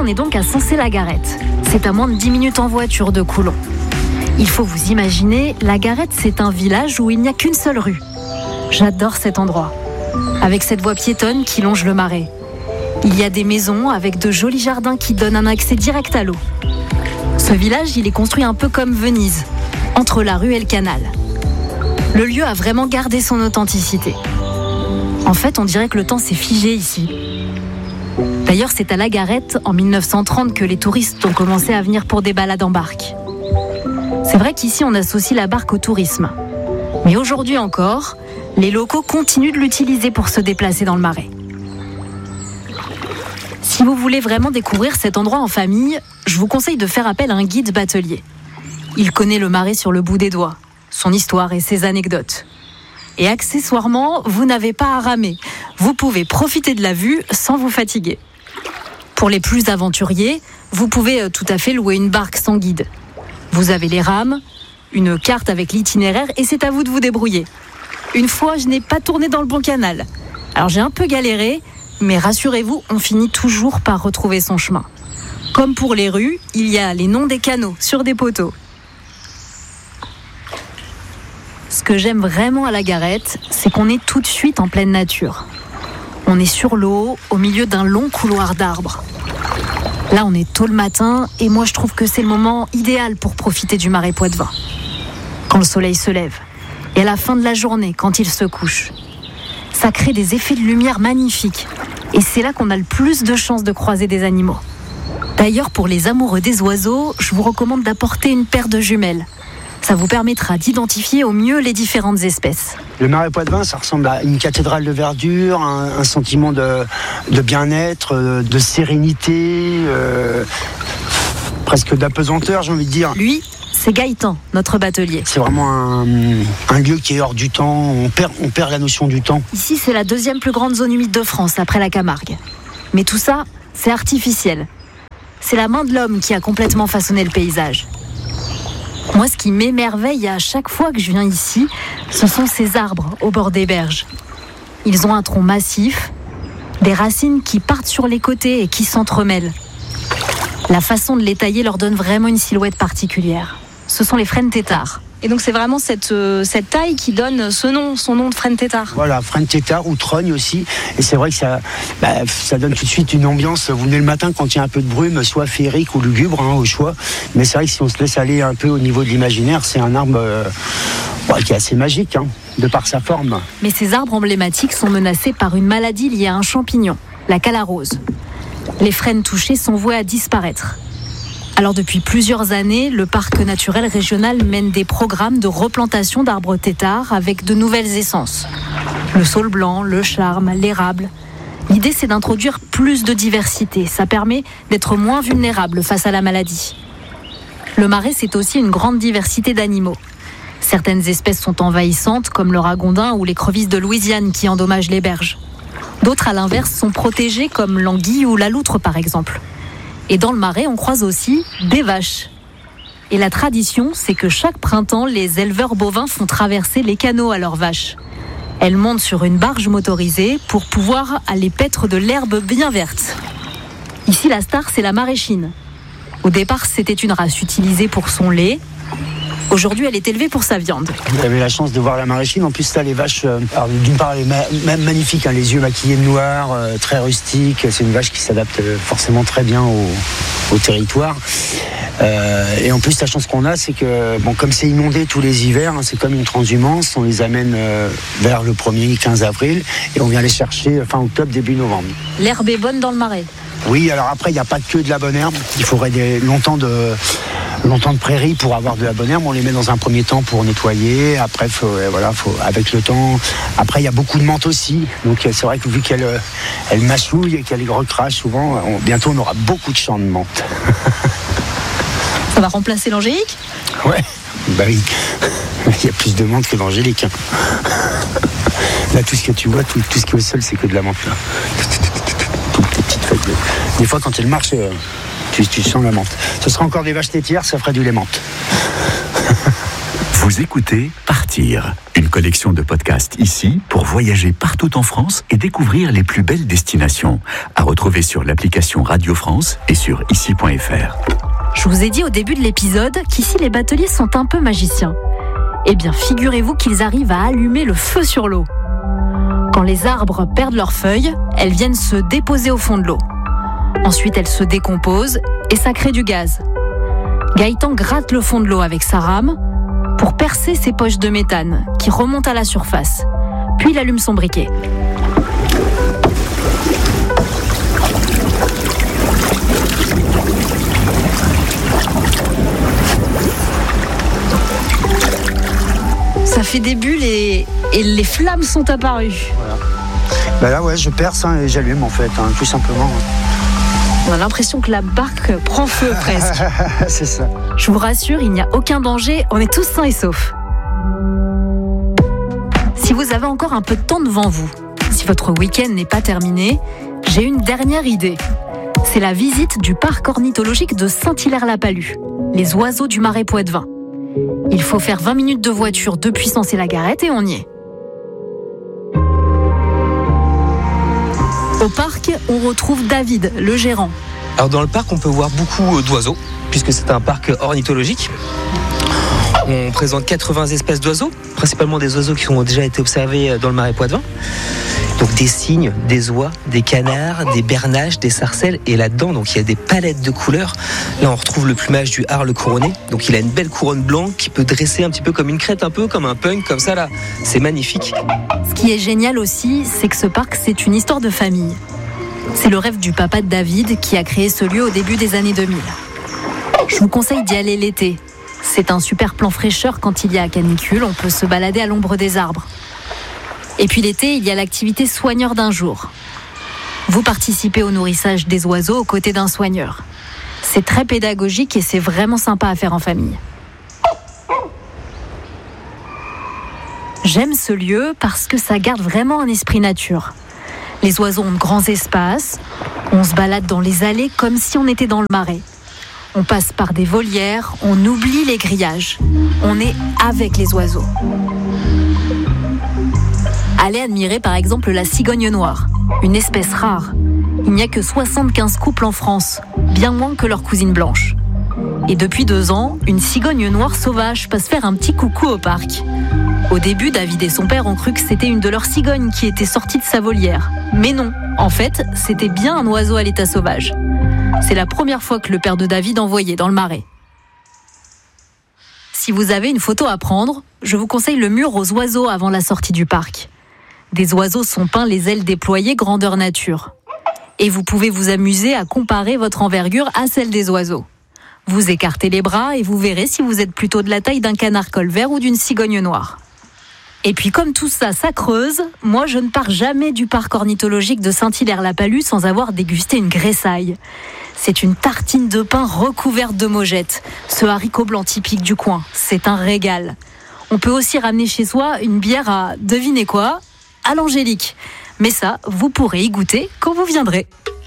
on est donc à Sancé-la-Garette. C'est à moins de 10 minutes en voiture de Coulon. Il faut vous imaginer, la Garette, c'est un village où il n'y a qu'une seule rue. J'adore cet endroit, avec cette voie piétonne qui longe le marais. Il y a des maisons avec de jolis jardins qui donnent un accès direct à l'eau. Ce village, il est construit un peu comme Venise, entre la rue et le canal. Le lieu a vraiment gardé son authenticité. En fait, on dirait que le temps s'est figé ici. D'ailleurs, c'est à la Garette, en 1930, que les touristes ont commencé à venir pour des balades en barque. C'est vrai qu'ici, on associe la barque au tourisme. Mais aujourd'hui encore, les locaux continuent de l'utiliser pour se déplacer dans le marais. Si vous voulez vraiment découvrir cet endroit en famille, je vous conseille de faire appel à un guide batelier. Il connaît le marais sur le bout des doigts, son histoire et ses anecdotes. Et accessoirement, vous n'avez pas à ramer. Vous pouvez profiter de la vue sans vous fatiguer. Pour les plus aventuriers, vous pouvez tout à fait louer une barque sans guide. Vous avez les rames, une carte avec l'itinéraire et c'est à vous de vous débrouiller. Une fois, je n'ai pas tourné dans le bon canal. Alors j'ai un peu galéré, mais rassurez-vous, on finit toujours par retrouver son chemin. Comme pour les rues, il y a les noms des canaux sur des poteaux. Ce que j'aime vraiment à la Garette, c'est qu'on est tout de suite en pleine nature. On est sur l'eau, au milieu d'un long couloir d'arbres. Là, on est tôt le matin et moi, je trouve que c'est le moment idéal pour profiter du marais Poitevin. Quand le soleil se lève et à la fin de la journée, quand il se couche. Ça crée des effets de lumière magnifiques et c'est là qu'on a le plus de chances de croiser des animaux. D'ailleurs, pour les amoureux des oiseaux, je vous recommande d'apporter une paire de jumelles. Ça vous permettra d'identifier au mieux les différentes espèces. Le marais Poitevin, ça ressemble à une cathédrale de verdure, un sentiment de bien-être, de sérénité, presque d'apesanteur, j'ai envie de dire. Lui, c'est Gaëtan, notre batelier. C'est vraiment un lieu qui est hors du temps, on perd la notion du temps. Ici, c'est la deuxième plus grande zone humide de France, après la Camargue. Mais tout ça, c'est artificiel. C'est la main de l'homme qui a complètement façonné le paysage. Moi, ce qui m'émerveille à chaque fois que je viens ici, ce sont ces arbres au bord des berges. Ils ont un tronc massif, des racines qui partent sur les côtés et qui s'entremêlent. La façon de les tailler leur donne vraiment une silhouette particulière. Ce sont les frênes têtards. Et donc c'est vraiment cette taille qui donne son nom de frêne tétard. Voilà, frêne tétard ou trogne aussi. Et c'est vrai que ça donne tout de suite une ambiance. Vous venez le matin quand il y a un peu de brume, soit féerique ou lugubre, au choix. Mais c'est vrai que si on se laisse aller un peu au niveau de l'imaginaire, c'est un arbre qui est assez magique, de par sa forme. Mais ces arbres emblématiques sont menacés par une maladie liée à un champignon, la calarose. Les frênes touchées sont vouées à disparaître. Alors depuis plusieurs années, le parc naturel régional mène des programmes de replantation d'arbres têtards avec de nouvelles essences. Le saule blanc, le charme, l'érable. L'idée, c'est d'introduire plus de diversité. Ça permet d'être moins vulnérable face à la maladie. Le marais, c'est aussi une grande diversité d'animaux. Certaines espèces sont envahissantes, comme le ragondin ou l'écrevisse de Louisiane qui endommagent les berges. D'autres, à l'inverse, sont protégées, comme l'anguille ou la loutre, par exemple. Et dans le marais, on croise aussi des vaches. Et la tradition, c'est que chaque printemps, les éleveurs bovins font traverser les canaux à leurs vaches. Elles montent sur une barge motorisée pour pouvoir aller paître de l'herbe bien verte. Ici, la star, c'est la maraîchine. Au départ, c'était une race utilisée pour son lait. Aujourd'hui, elle est élevée pour sa viande. Vous avez la chance de voir la maraîchine. En plus, là, les vaches, d'une part, elle est magnifique, les yeux maquillés de noir, très rustique. C'est une vache qui s'adapte forcément très bien au territoire. Et en plus, la chance qu'on a, c'est que, comme c'est inondé tous les hivers, c'est comme une transhumance. On les amène vers le 1er 15 avril et on vient les chercher fin octobre, début novembre. L'herbe est bonne dans le marais. Oui, alors après, il n'y a pas que de la bonne herbe. Il faudrait longtemps de prairie pour avoir de la bonne herbe. On les met dans un premier temps pour nettoyer. Après, faut avec le temps. Après, il y a beaucoup de menthe aussi. Donc, c'est vrai que vu qu'elle mâchouille et qu'elle recrache souvent, bientôt, on aura beaucoup de champs de menthe. Ça va remplacer l'angélique ? Ouais, oui. Il y a plus de menthe que d'angélique. Là, tout ce que tu vois, tout ce qui est au sol, c'est que de la menthe. Là. Toutes les petites feuilles. Des fois, quand elle marche, tu sens la menthe. Ce sera encore des vaches laitières, ça ferait du lait menthe. Vous écoutez Partir Partir, une collection de podcasts ici pour voyager partout en France et découvrir les plus belles destinations. À retrouver sur l'application Radio France et sur ici.fr. Je vous ai dit au début de l'épisode qu'ici les bateliers sont un peu magiciens. Eh bien, figurez-vous qu'ils arrivent à allumer le feu sur l'eau. Quand les arbres perdent leurs feuilles, elles viennent se déposer au fond de l'eau. Ensuite, elles se décomposent et ça crée du gaz. Gaëtan gratte le fond de l'eau avec sa rame pour percer ses poches de méthane qui remontent à la surface. Puis il allume son briquet. Ça fait des bulles et les flammes sont apparues. Voilà. Là, je perce et j'allume en fait, tout simplement. On a l'impression que la barque prend feu presque. C'est ça. Je vous rassure, il n'y a aucun danger, on est tous sains et saufs. Si vous avez encore un peu de temps devant vous, si votre week-end n'est pas terminé, j'ai une dernière idée. C'est la visite du parc ornithologique de Saint-Hilaire-la-Palud, les oiseaux du Marais Poitevin. Il faut faire 20 minutes de voiture depuis Sensé-la-Garette et on y est. Au parc, on retrouve David, le gérant. Alors dans le parc, on peut voir beaucoup d'oiseaux, puisque c'est un parc ornithologique. On présente 80 espèces d'oiseaux, principalement des oiseaux qui ont déjà été observés dans le Marais Poitevin. Donc des cygnes, des oies, des canards, des bernaches, des sarcelles. Et là-dedans, donc, il y a des palettes de couleurs. Là, on retrouve le plumage du harle couronné. Donc il a une belle couronne blanche qui peut dresser un petit peu comme une crête, un peu comme un punk, comme ça là. C'est magnifique. Ce qui est génial aussi, c'est que ce parc, c'est une histoire de famille. C'est le rêve du papa de David qui a créé ce lieu au début des années 2000. Je vous conseille d'y aller l'été. C'est un super plan fraîcheur quand il y a canicule, on peut se balader à l'ombre des arbres. Et puis l'été, il y a l'activité soigneur d'un jour. Vous participez au nourrissage des oiseaux aux côtés d'un soigneur. C'est très pédagogique et c'est vraiment sympa à faire en famille. J'aime ce lieu parce que ça garde vraiment un esprit nature. Les oiseaux ont de grands espaces, on se balade dans les allées comme si on était dans le marais. On passe par des volières, on oublie les grillages. On est avec les oiseaux. Allez admirer par exemple la cigogne noire, une espèce rare. Il n'y a que 75 couples en France, bien moins que leur cousine blanche. Et depuis 2 ans, une cigogne noire sauvage passe faire un petit coucou au parc. Au début, David et son père ont cru que c'était une de leurs cigognes qui était sortie de sa volière. Mais non, en fait, c'était bien un oiseau à l'état sauvage. C'est la première fois que le père de David en voyait dans le Marais. Si vous avez une photo à prendre, je vous conseille le mur aux oiseaux avant la sortie du parc. Des oiseaux sont peints les ailes déployées grandeur nature. Et vous pouvez vous amuser à comparer votre envergure à celle des oiseaux. Vous écartez les bras et vous verrez si vous êtes plutôt de la taille d'un canard colvert ou d'une cigogne noire. Et puis comme tout ça, ça creuse, moi je ne pars jamais du parc ornithologique de Saint-Hilaire-la-Palud sans avoir dégusté une gressaille. C'est une tartine de pain recouverte de mogettes, ce haricot blanc typique du coin. C'est un régal. On peut aussi ramener chez soi une bière à, devinez quoi, à l'Angélique. Mais ça, vous pourrez y goûter quand vous viendrez.